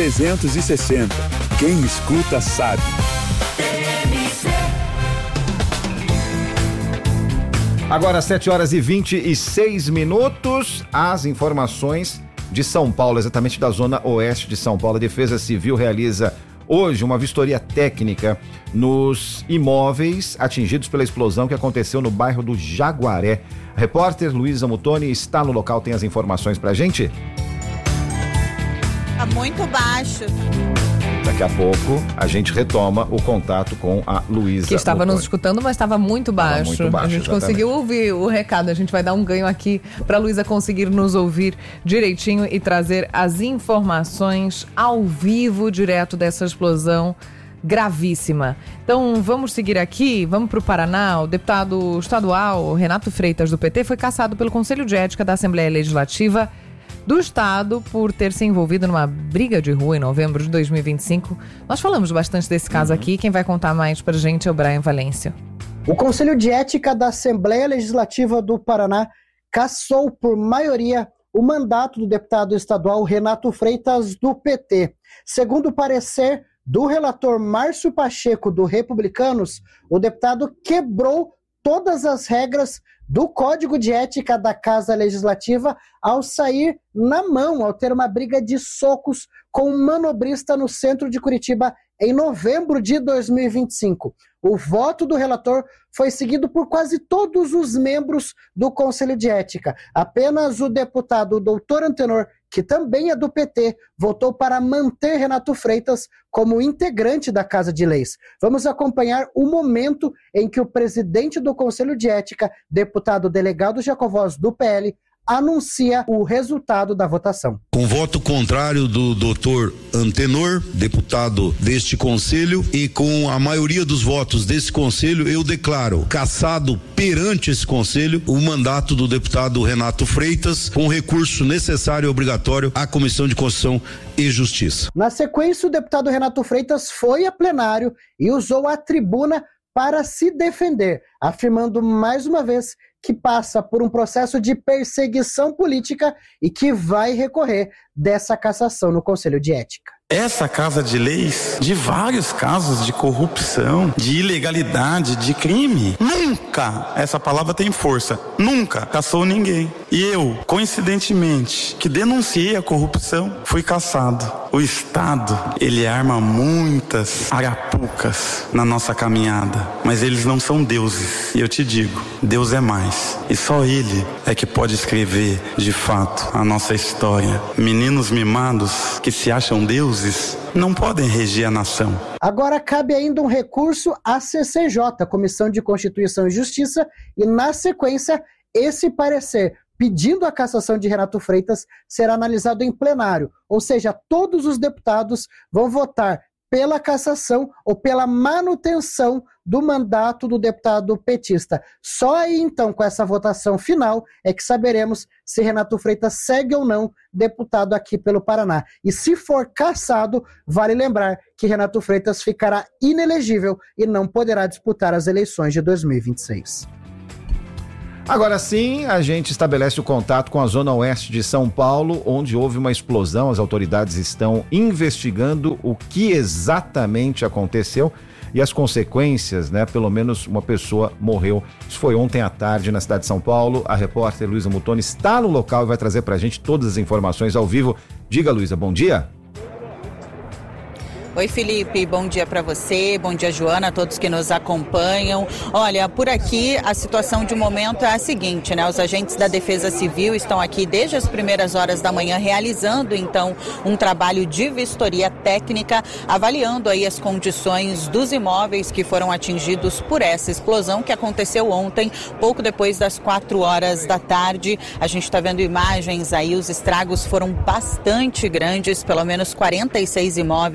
360. Quem escuta sabe. Agora 7h26. As informações de São Paulo, exatamente da zona oeste de São Paulo. A Defesa Civil realiza hoje uma vistoria técnica nos imóveis atingidos pela explosão que aconteceu no bairro do Jaguaré. A repórter Luísa Mutoni está no local, tem as informações pra gente? Tá muito baixo. Daqui a pouco a gente retoma o contato com a Luísa. Que estava Mutoni. nos escutando, mas estava muito baixo. A gente exatamente. conseguiu ouvir o recado. A gente vai dar um ganho aqui para a Luísa conseguir nos ouvir direitinho e trazer as informações ao vivo, direto dessa explosão gravíssima. Então vamos seguir aqui, vamos para o Paraná. O deputado estadual Renato Freitas, do PT, foi cassado pelo Conselho de Ética da Assembleia Legislativa do Estado por ter se envolvido numa briga de rua em novembro de 2025. Nós falamos bastante desse caso aqui. Quem vai contar mais pra gente é o Brian Valência. O Conselho de Ética da Assembleia Legislativa do Paraná cassou por maioria o mandato do deputado estadual Renato Freitas, do PT. Segundo o parecer do relator Márcio Pacheco, do Republicanos, o deputado quebrou todas as regras do Código de Ética da Casa Legislativa ao sair na mão, ao ter uma briga de socos com um manobrista no centro de Curitiba em novembro de 2025. O voto do relator foi seguido por quase todos os membros do Conselho de Ética. Apenas o deputado doutor Antenor, que também é do PT, votou para manter Renato Freitas como integrante da Casa de Leis. Vamos acompanhar o momento em que o presidente do Conselho de Ética, deputado delegado Jacovós, do PL, anuncia o resultado da votação. Com voto contrário do doutor Antenor, deputado deste conselho, e com a maioria dos votos desse conselho, eu declaro cassado perante esse conselho o mandato do deputado Renato Freitas, com recurso necessário e obrigatório à Comissão de Constituição e Justiça. Na sequência, o deputado Renato Freitas foi a plenário e usou a tribuna para se defender, afirmando mais uma vez que passa por um processo de perseguição política e que vai recorrer dessa cassação no Conselho de Ética. Essa Casa de Leis, de vários casos de corrupção, de ilegalidade, de crime, nunca, essa palavra tem força, nunca cassou ninguém. E eu, coincidentemente, que denunciei a corrupção, fui cassado. O Estado, ele arma muitas arapucas na nossa caminhada, mas eles não são deuses. E eu te digo, Deus é mais. E só Ele é que pode escrever, de fato, a nossa história. Meninos mimados que se acham deuses não podem reger a nação. Agora cabe ainda um recurso à CCJ, Comissão de Constituição e Justiça, e na sequência, esse parecer pedindo a cassação de Renato Freitas será analisado em plenário, ou seja, todos os deputados vão votar pela cassação ou pela manutenção do mandato do deputado petista. Só aí, então, com essa votação final, é que saberemos se Renato Freitas segue ou não deputado aqui pelo Paraná. E se for cassado, vale lembrar que Renato Freitas ficará inelegível e não poderá disputar as eleições de 2026. Agora sim, a gente estabelece o contato com a zona oeste de São Paulo, onde houve uma explosão. As autoridades estão investigando o que exatamente aconteceu e as consequências, né? Pelo menos uma pessoa morreu. Isso foi ontem à tarde na cidade de São Paulo. A repórter Luísa Mutoni está no local e vai trazer pra gente todas as informações ao vivo. Diga, Luísa, bom dia. Oi, Felipe, bom dia para você, bom dia, Joana, a todos que nos acompanham. Olha, por aqui a situação de momento é a seguinte, né? Os agentes da Defesa Civil estão aqui desde as primeiras horas da manhã realizando, então, um trabalho de vistoria técnica, avaliando aí as condições dos imóveis que foram atingidos por essa explosão que aconteceu ontem, pouco depois das 4 horas da tarde. A gente está vendo imagens aí, os estragos foram bastante grandes, pelo menos 46 imóveis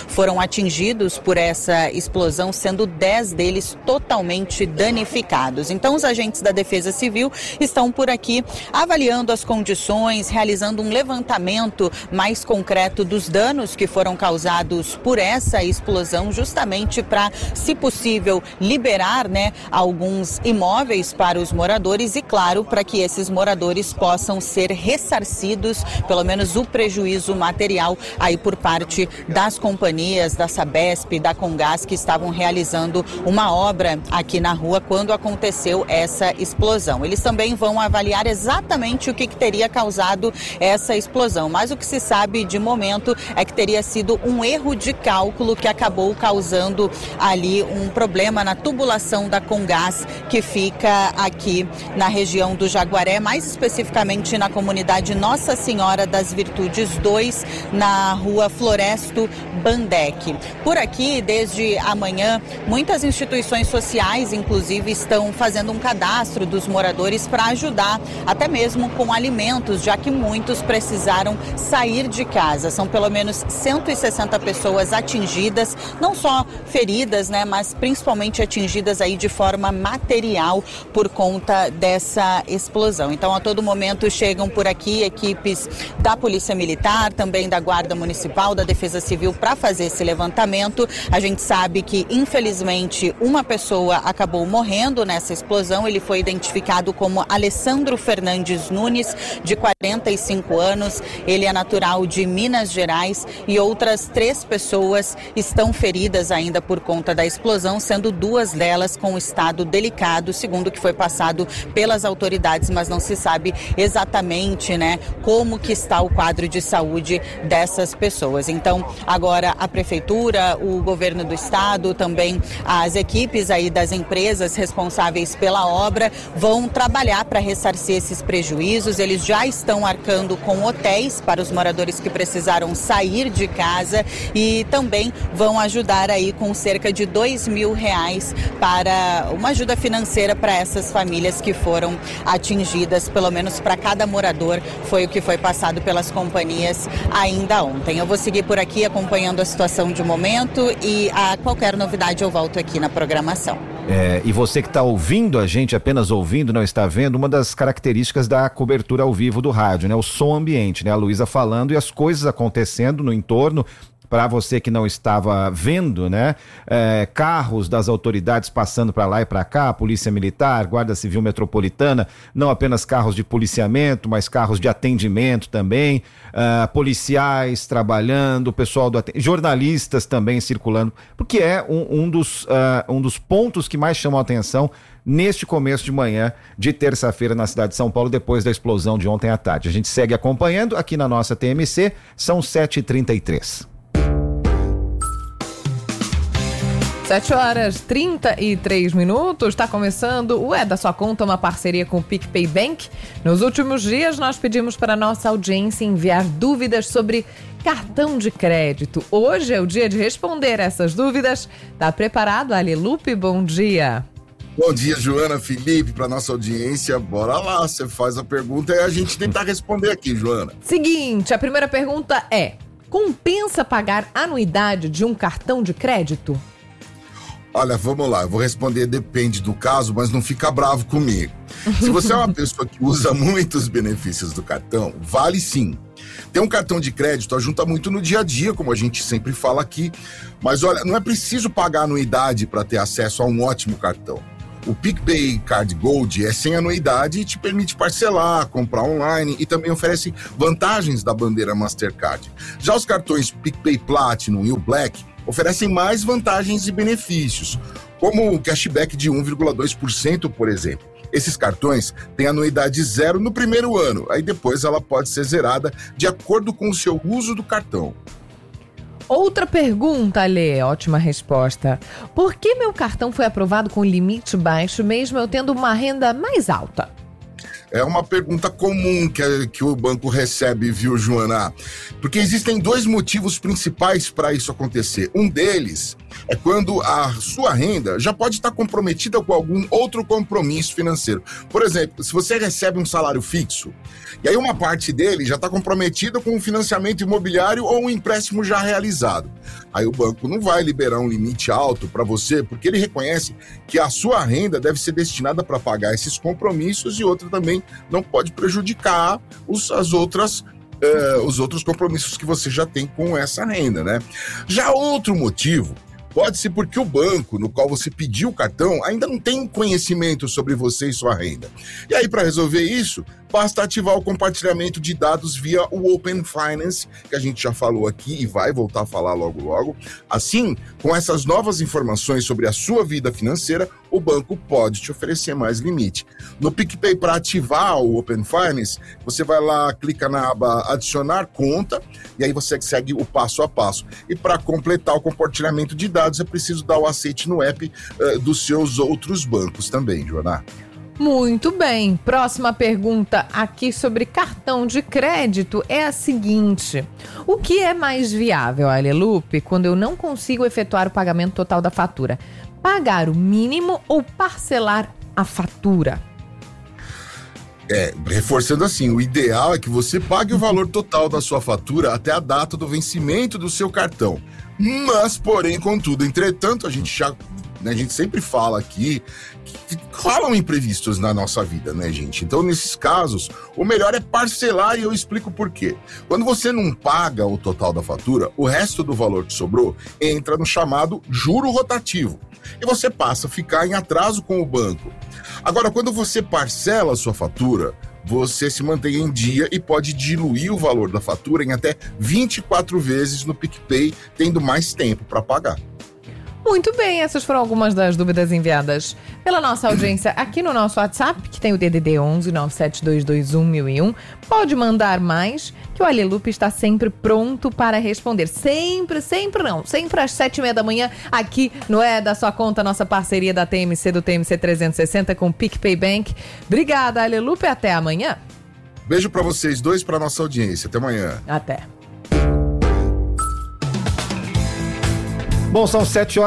foram atingidos por essa explosão, sendo 10 deles totalmente danificados. Então, os agentes da Defesa Civil estão por aqui avaliando as condições, realizando um levantamento mais concreto dos danos que foram causados por essa explosão, justamente para, se possível, liberar, alguns imóveis para os moradores e, claro, para que esses moradores possam ser ressarcidos, pelo menos o prejuízo material aí por parte das companhias, da Sabesp, da Comgás, que estavam realizando uma obra aqui na rua quando aconteceu essa explosão. Eles também vão avaliar exatamente o que teria causado essa explosão, mas o que se sabe de momento é que teria sido um erro de cálculo que acabou causando ali um problema na tubulação da Comgás, que fica aqui na região do Jaguaré, mais especificamente na comunidade Nossa Senhora das Virtudes 2, na rua Floresto Bandec. Por aqui, desde amanhã, muitas instituições sociais, inclusive, estão fazendo um cadastro dos moradores para ajudar, até mesmo com alimentos, já que muitos precisaram sair de casa. São pelo menos 160 pessoas atingidas, não só feridas, mas principalmente atingidas aí de forma material por conta dessa explosão. Então, a todo momento chegam por aqui equipes da Polícia Militar, também da Guarda Municipal, da Defesa Civil, para fazer esse levantamento. A gente sabe que, infelizmente, uma pessoa acabou morrendo nessa explosão. Ele foi identificado como Alessandro Fernandes Nunes, de 45 anos. Ele é natural de Minas Gerais e outras 3 pessoas estão feridas ainda por conta da explosão, sendo 2 delas com estado delicado, segundo o que foi passado pelas autoridades, mas não se sabe exatamente, como que está o quadro de saúde dessas pessoas. Então, agora a Prefeitura, o Governo do Estado, também as equipes aí das empresas responsáveis pela obra vão trabalhar para ressarcir esses prejuízos. Eles já estão arcando com hotéis para os moradores que precisaram sair de casa e também vão ajudar aí com cerca de R$2.000 para uma ajuda financeira para essas famílias que foram atingidas, pelo menos para cada morador, foi o que foi passado pelas companhias ainda ontem. Eu vou seguir por aqui acompanhando a situação de momento e a qualquer novidade eu volto aqui na programação. E você que está ouvindo a gente, apenas ouvindo, não está vendo, uma das características da cobertura ao vivo do rádio, o som ambiente, a Luísa falando e as coisas acontecendo no entorno. Para você que não estava vendo, carros das autoridades passando para lá e para cá, Polícia Militar, Guarda Civil Metropolitana, não apenas carros de policiamento, mas carros de atendimento também, policiais trabalhando, pessoal do jornalistas também circulando, porque é um dos pontos que mais chamam a atenção neste começo de manhã de terça-feira na cidade de São Paulo, depois da explosão de ontem à tarde. A gente segue acompanhando aqui na nossa TMC, são 7h33. 7h33, está começando o É da Sua Conta, uma parceria com o PicPay Bank. Nos últimos dias nós pedimos para a nossa audiência enviar dúvidas sobre cartão de crédito. Hoje é o dia de responder essas dúvidas. Tá preparado, Ali Lupe? Bom dia. Bom dia, Joana, Felipe, para nossa audiência. Bora lá, você faz a pergunta e a gente tentar responder aqui, Joana. Seguinte, a primeira pergunta é: compensa pagar anuidade de um cartão de crédito? Olha, vamos lá, eu vou responder depende do caso, mas não fica bravo comigo. Se você é uma pessoa que usa muitos benefícios do cartão, vale sim. Ter um cartão de crédito ajuda muito no dia a dia, como a gente sempre fala aqui. Mas olha, não é preciso pagar anuidade para ter acesso a um ótimo cartão. O PicPay Card Gold é sem anuidade e te permite parcelar, comprar online e também oferece vantagens da bandeira Mastercard. Já os cartões PicPay Platinum e o Black oferecem mais vantagens e benefícios, como o cashback de 1,2%, por exemplo. Esses cartões têm anuidade zero no primeiro ano, aí depois ela pode ser zerada de acordo com o seu uso do cartão. Outra pergunta, Alê, ótima resposta. Por que meu cartão foi aprovado com limite baixo, mesmo eu tendo uma renda mais alta? É uma pergunta comum que o banco recebe, viu, Joana? Porque existem 2 motivos principais para isso acontecer. Um deles É quando a sua renda já pode estar comprometida com algum outro compromisso financeiro. Por exemplo, se você recebe um salário fixo, e aí uma parte dele já está comprometida com um financiamento imobiliário ou um empréstimo já realizado. Aí o banco não vai liberar um limite alto para você, porque ele reconhece que a sua renda deve ser destinada para pagar esses compromissos e outra também não pode prejudicar os outros compromissos que você já tem com essa renda, né? Já outro motivo pode ser porque o banco no qual você pediu o cartão ainda não tem conhecimento sobre você e sua renda. E aí, para resolver isso, basta ativar o compartilhamento de dados via o Open Finance, que a gente já falou aqui e vai voltar a falar logo logo. Assim, com essas novas informações sobre a sua vida financeira, o banco pode te oferecer mais limite. No PicPay, para ativar o Open Finance, você vai lá, clica na aba adicionar conta e aí você segue o passo a passo. E para completar o compartilhamento de dados, é preciso dar o aceite no app dos seus outros bancos também, Joana. Muito bem. Próxima pergunta aqui sobre cartão de crédito é a seguinte: o que é mais viável, Alelupe, quando eu não consigo efetuar o pagamento total da fatura? Pagar o mínimo ou parcelar a fatura? Reforçando assim, o ideal é que você pague o valor total da sua fatura até a data do vencimento do seu cartão. Mas, porém, contudo, entretanto, a gente sempre fala aqui que rolam imprevistos na nossa vida, né, gente? Então, nesses casos, o melhor é parcelar e eu explico por quê. Quando você não paga o total da fatura, o resto do valor que sobrou entra no chamado juro rotativo e você passa a ficar em atraso com o banco. Agora, quando você parcela a sua fatura, você se mantém em dia e pode diluir o valor da fatura em até 24 vezes no PicPay, tendo mais tempo para pagar. Muito bem, essas foram algumas das dúvidas enviadas pela nossa audiência aqui no nosso WhatsApp, que tem o DDD 11 97221 1001. Pode mandar mais, que o Alelupe está sempre pronto para responder. Sempre às 7h30 da manhã, aqui no É da Sua Conta, nossa parceria da TMC, do TMC 360 com o PicPay Bank. Obrigada, Alelupe, até amanhã. Beijo para vocês dois, para nossa audiência. Até amanhã. Até. Bom, são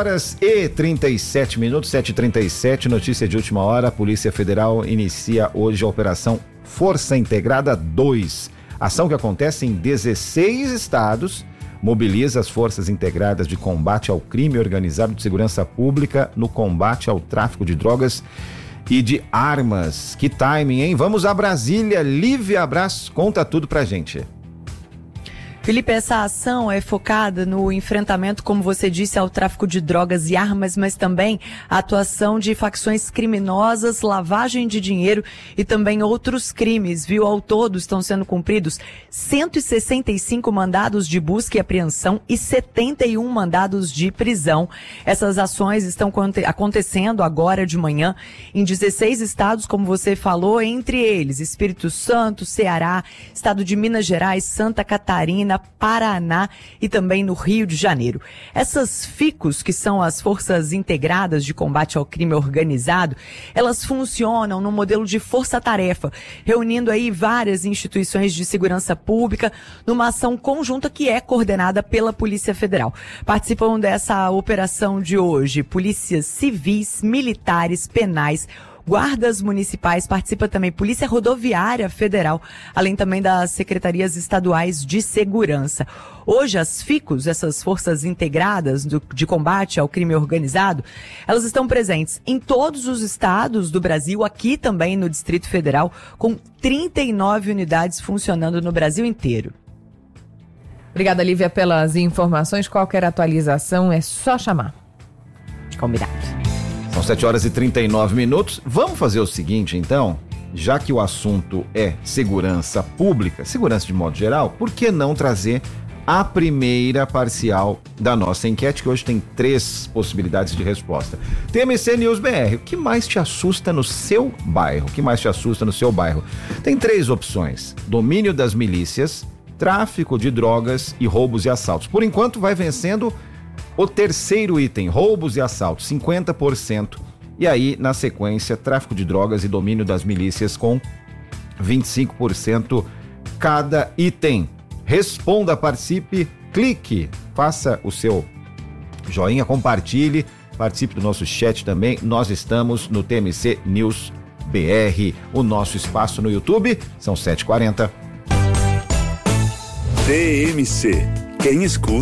7h37, 7h37, notícia de última hora. A Polícia Federal inicia hoje a Operação Força Integrada 2. Ação que acontece em 16 estados, mobiliza as forças integradas de combate ao crime organizado de segurança pública no combate ao tráfico de drogas e de armas. Que timing, hein? Vamos a Brasília. Lívia Brás conta tudo pra gente. Felipe, essa ação é focada no enfrentamento, como você disse, ao tráfico de drogas e armas, mas também a atuação de facções criminosas, lavagem de dinheiro e também outros crimes, viu? Ao todo estão sendo cumpridos 165 mandados de busca e apreensão e 71 mandados de prisão. Essas ações estão acontecendo agora de manhã em 16 estados, como você falou, entre eles Espírito Santo, Ceará, estado de Minas Gerais, Santa Catarina, Paraná e também no Rio de Janeiro. Essas FICOS, que são as Forças Integradas de Combate ao Crime Organizado, elas funcionam no modelo de força-tarefa, reunindo aí várias instituições de segurança pública numa ação conjunta que é coordenada pela Polícia Federal. Participam dessa operação de hoje polícias civis, militares, penais, guardas municipais, participa também Polícia Rodoviária Federal, além também das secretarias estaduais de segurança. Hoje, as FICOS, essas forças integradas de combate ao crime organizado, elas estão presentes em todos os estados do Brasil, aqui também no Distrito Federal, com 39 unidades funcionando no Brasil inteiro. Obrigada, Lívia, pelas informações. Qualquer atualização é só chamar. Combinado. São 7h39. Vamos fazer o seguinte, então, já que o assunto é segurança pública, segurança de modo geral, por que não trazer a primeira parcial da nossa enquete, que hoje tem 3 possibilidades de resposta. TMC News BR, o que mais te assusta no seu bairro? O que mais te assusta no seu bairro? Tem 3 opções: domínio das milícias, tráfico de drogas e roubos e assaltos. Por enquanto vai vencendo o terceiro item, roubos e assaltos, 50%. E aí, na sequência, tráfico de drogas e domínio das milícias com 25% cada item. Responda, participe, clique, faça o seu joinha, compartilhe, participe do nosso chat também. Nós estamos no TMC News BR, o nosso espaço no YouTube. São 7h40. TMC. Quem escuta